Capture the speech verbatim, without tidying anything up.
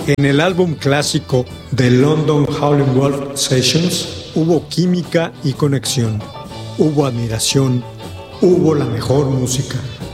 En el álbum clásico The London Howlin' Wolf Sessions hubo química y conexión, hubo admiración, hubo la mejor música.